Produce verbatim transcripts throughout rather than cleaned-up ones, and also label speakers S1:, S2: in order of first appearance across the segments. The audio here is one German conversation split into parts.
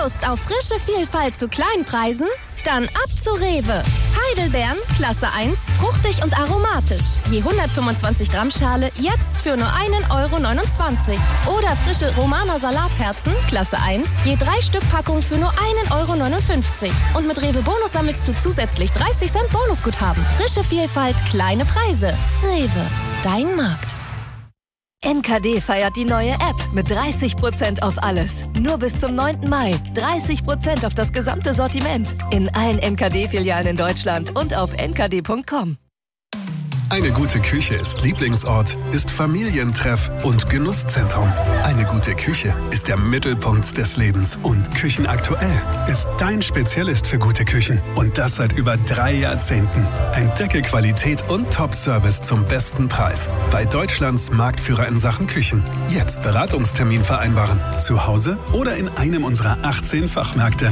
S1: Lust auf frische Vielfalt zu Kleinpreisen? Dann ab zu Rewe. Heidelbeeren, Klasse eins, fruchtig und aromatisch. Je hundertfünfundzwanzig Gramm Schale jetzt für nur einen Euro neunundzwanzig. Oder frische Romaner Salatherzen, Klasse eins, je drei Stück Packung für nur einen Euro neunundfünfzig. Und mit Rewe Bonus sammelst du zusätzlich dreißig Cent Bonusguthaben. Frische Vielfalt, kleine Preise. Rewe, dein Markt.
S2: N K D feiert die neue App mit dreißig Prozent auf alles. Nur bis zum neunten Mai. dreißig Prozent auf das gesamte Sortiment. In allen N K D-Filialen in Deutschland und auf n k d punkt com.
S3: Eine gute Küche ist Lieblingsort, ist Familientreff und Genusszentrum. Eine gute Küche ist der Mittelpunkt des Lebens. Und Küchenaktuell ist dein Spezialist für gute Küchen. Und das seit über drei Jahrzehnten. Entdecke Qualität und Top-Service zum besten Preis. Bei Deutschlands Marktführer in Sachen Küchen. Jetzt Beratungstermin vereinbaren. Zu Hause oder in einem unserer achtzehn Fachmärkte.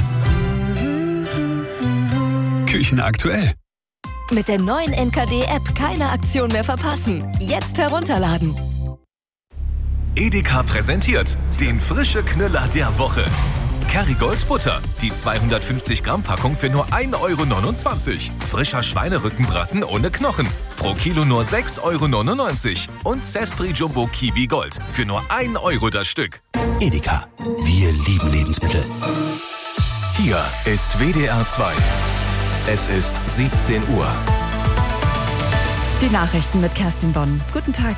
S3: Küchenaktuell.
S2: Mit der neuen N K D-App keine Aktion mehr verpassen. Jetzt herunterladen.
S4: Edeka präsentiert den frische Knüller der Woche. Kerrygold Butter, die zweihundertfünfzig Gramm Packung für nur ein Euro neunundzwanzig. Frischer Schweinerückenbraten ohne Knochen, pro Kilo nur sechs Euro neunundneunzig. Und Zespri Jumbo Kiwi Gold für nur ein Euro das Stück.
S5: Edeka, wir lieben Lebensmittel.
S4: Hier ist W D R zwei. Es ist siebzehn Uhr.
S6: Die Nachrichten mit Kerstin Bonn. Guten Tag.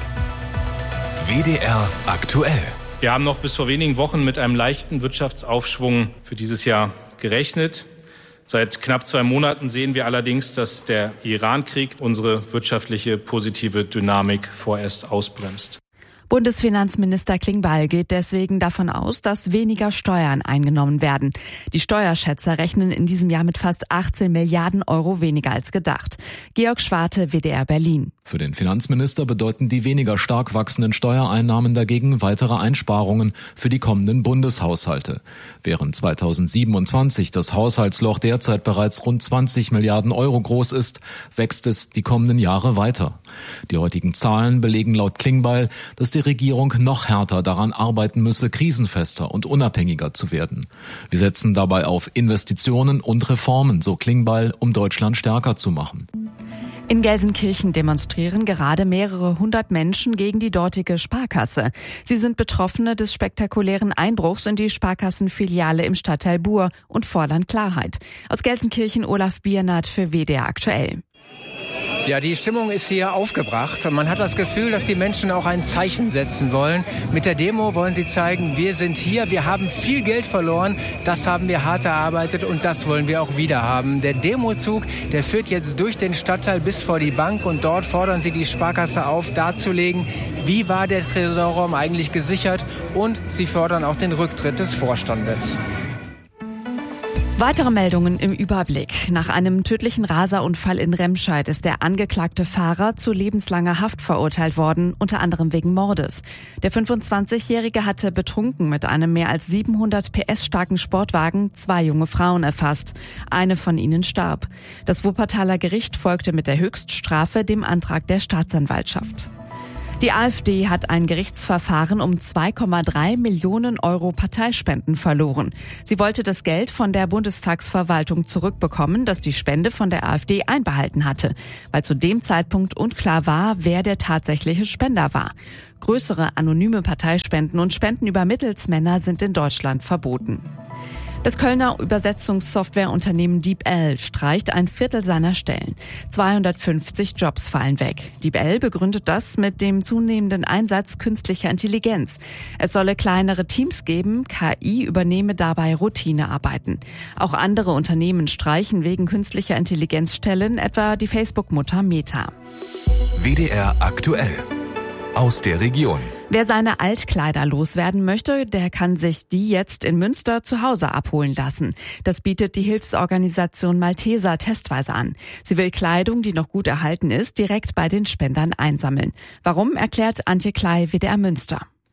S4: W D R aktuell.
S7: Wir haben noch bis vor wenigen Wochen mit einem leichten Wirtschaftsaufschwung für dieses Jahr gerechnet. Seit knapp zwei Monaten sehen wir allerdings, dass der Iran-Krieg unsere wirtschaftliche positive Dynamik vorerst ausbremst.
S6: Bundesfinanzminister Klingbeil geht deswegen davon aus, dass weniger Steuern eingenommen werden. Die Steuerschätzer rechnen in diesem Jahr mit fast achtzehn Milliarden Euro weniger als gedacht. Georg Schwarte, W D R Berlin.
S8: Für den Finanzminister bedeuten die weniger stark wachsenden Steuereinnahmen dagegen weitere Einsparungen für die kommenden Bundeshaushalte. Während zweitausendsiebenundzwanzig das Haushaltsloch derzeit bereits rund zwanzig Milliarden Euro groß ist, wächst es die kommenden Jahre weiter. Die heutigen Zahlen belegen laut Klingbeil, dass die Regierung noch härter daran arbeiten müsse, krisenfester und unabhängiger zu werden. Wir setzen dabei auf Investitionen und Reformen, so Klingbeil, um Deutschland stärker zu machen.
S6: In Gelsenkirchen demonstrieren gerade mehrere hundert Menschen gegen die dortige Sparkasse. Sie sind Betroffene des spektakulären Einbruchs in die Sparkassenfiliale im Stadtteil Buhr und fordern Klarheit. Aus Gelsenkirchen Olaf Biernat für W D R aktuell.
S9: Ja, die Stimmung ist hier aufgebracht. Man hat das Gefühl, dass die Menschen auch ein Zeichen setzen wollen. Mit der Demo wollen sie zeigen, wir sind hier, wir haben viel Geld verloren, das haben wir hart erarbeitet und das wollen wir auch wieder haben. Der Demozug, der führt jetzt durch den Stadtteil bis vor die Bank und dort fordern sie die Sparkasse auf, darzulegen, wie war der Tresorraum eigentlich gesichert, und sie fordern auch den Rücktritt des Vorstandes.
S6: Weitere Meldungen im Überblick. Nach einem tödlichen Raserunfall in Remscheid ist der angeklagte Fahrer zu lebenslanger Haft verurteilt worden, unter anderem wegen Mordes. Der fünfundzwanzigjährige hatte betrunken mit einem mehr als siebenhundert P S starken Sportwagen zwei junge Frauen erfasst. Eine von ihnen starb. Das Wuppertaler Gericht folgte mit der Höchststrafe dem Antrag der Staatsanwaltschaft. Die AfD hat ein Gerichtsverfahren um zwei Komma drei Millionen Euro Parteispenden verloren. Sie wollte das Geld von der Bundestagsverwaltung zurückbekommen, das die Spende von der AfD einbehalten hatte, weil zu dem Zeitpunkt unklar war, wer der tatsächliche Spender war. Größere anonyme Parteispenden und Spenden über Mittelsmänner sind in Deutschland verboten. Das Kölner Übersetzungssoftwareunternehmen DeepL streicht ein Viertel seiner Stellen. zweihundertfünfzig Jobs fallen weg. DeepL begründet das mit dem zunehmenden Einsatz künstlicher Intelligenz. Es solle kleinere Teams geben, K I übernehme dabei Routinearbeiten. Auch andere Unternehmen streichen wegen künstlicher Intelligenz Stellen, etwa die Facebook-Mutter Meta.
S4: W D R aktuell. Aus der Region.
S6: Wer seine Altkleider loswerden möchte, der kann sich die jetzt in Münster zu Hause abholen lassen. Das bietet die Hilfsorganisation Malteser testweise an. Sie will Kleidung, die noch gut erhalten ist, direkt bei den Spendern einsammeln. Warum, erklärt Antje Klei, W D R Münster.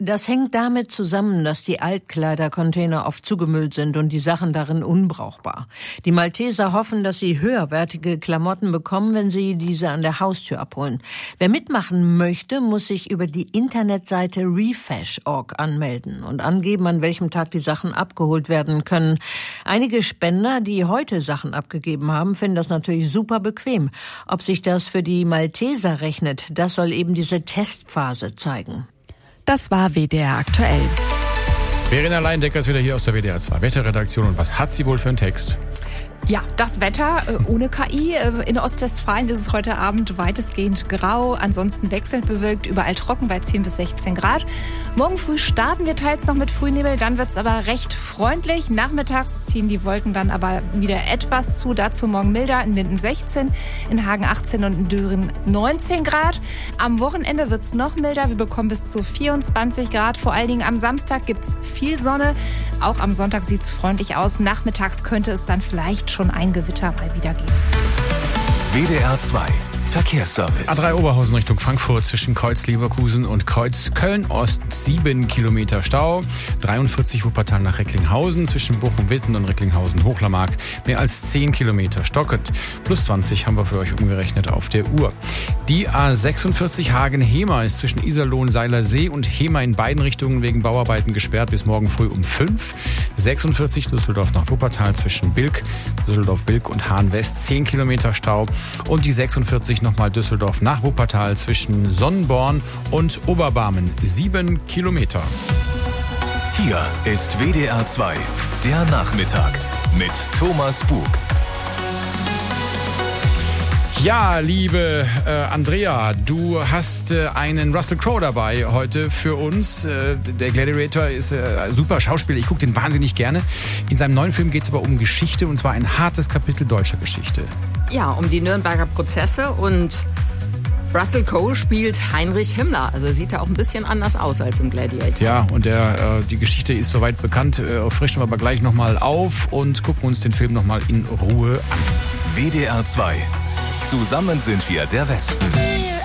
S10: Das hängt damit zusammen, dass die Altkleidercontainer oft zugemüllt sind und die Sachen darin unbrauchbar. Die Malteser hoffen, dass sie höherwertige Klamotten bekommen, wenn sie diese an der Haustür abholen. Wer mitmachen möchte, muss sich über die Internetseite refash punkt org anmelden und angeben, an welchem Tag die Sachen abgeholt werden können. Einige Spender, die heute Sachen abgegeben haben, finden das natürlich super bequem. Ob sich das für die Malteser rechnet, das soll eben diese Testphase zeigen.
S6: Das war W D R aktuell.
S11: Verena Leindecker ist wieder hier aus der W D R zwei Wetterredaktion. Und was hat sie wohl für einen Text?
S12: Ja, das Wetter äh, ohne K I. Äh, in Ostwestfalen ist es heute Abend weitestgehend grau, ansonsten wechselnd bewölkt, überall trocken bei zehn bis sechzehn Grad. Morgen früh starten wir teils noch mit Frühnebel, dann wird's aber recht freundlich. Nachmittags ziehen die Wolken dann aber wieder etwas zu. Dazu morgen milder, in Minden sechzehn, in Hagen achtzehn und in Düren neunzehn Grad. Am Wochenende wird's noch milder, wir bekommen bis zu vierundzwanzig Grad. Vor allen Dingen am Samstag gibt's viel Sonne. Auch am Sonntag sieht's freundlich aus. Nachmittags könnte es dann vielleicht schon ein Gewitter mal wieder geben.
S4: W D R zwei Verkehrsservice.
S11: A drei Oberhausen Richtung Frankfurt zwischen Kreuz Leverkusen und Kreuz Köln-Ost sieben Kilometer Stau. dreiundvierzig Wuppertal nach Recklinghausen zwischen Bochum-Witten und Recklinghausen-Hochlermark mehr als zehn Kilometer stockend. Plus zwanzig haben wir für euch umgerechnet auf der Uhr. Die A sechsundvierzig Hagen-Hemer ist zwischen Iserlohn-Seilersee und Hemer in beiden Richtungen wegen Bauarbeiten gesperrt bis morgen früh um fünf. sechsundvierzig Düsseldorf nach Wuppertal zwischen Bilk, Düsseldorf-Bilk und Hahn-West zehn Kilometer Stau. Und die sechsundvierzig nochmal Düsseldorf nach Wuppertal zwischen Sonnenborn und Oberbarmen sieben Kilometer.
S4: Hier ist W D R zwei, der Nachmittag mit Thomas Bug.
S11: Ja, liebe äh, Andrea, du hast äh, einen Russell Crowe dabei heute für uns. Äh, der Gladiator ist äh, super Schauspieler, ich gucke den wahnsinnig gerne. In seinem neuen Film geht es aber um Geschichte, und zwar ein hartes Kapitel deutscher Geschichte.
S13: Ja, um die Nürnberger Prozesse, und Russell Crowe spielt Heinrich Himmler. Also sieht er auch ein bisschen anders aus als im Gladiator.
S11: Ja, und der, äh, die Geschichte ist soweit bekannt. Äh, frischen wir aber gleich nochmal auf und gucken uns den Film nochmal in Ruhe an.
S4: W D R zwei. Zusammen sind wir der Westen.